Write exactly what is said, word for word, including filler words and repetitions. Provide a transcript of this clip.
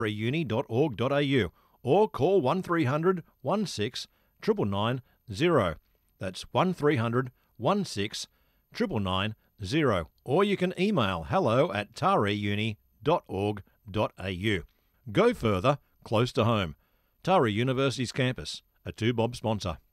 uni dot org dot a u or call one three hundred sixteen nine nine nine zero. That's one three hundred sixteen nine nine nine zero. Or you can email hello at taree uni dot org dot a u. Go further, close to home. Taree University's campus, a two bob sponsor.